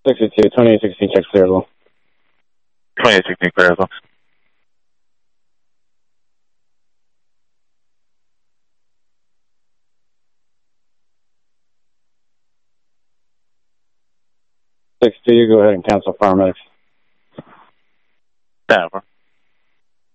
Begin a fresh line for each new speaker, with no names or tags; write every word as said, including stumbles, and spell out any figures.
sixty-two, twenty-eight sixteen, check clear as well.
twenty-eight sixteen, clear as well.
sixty-two, you go ahead and cancel paramedics.
Stand over.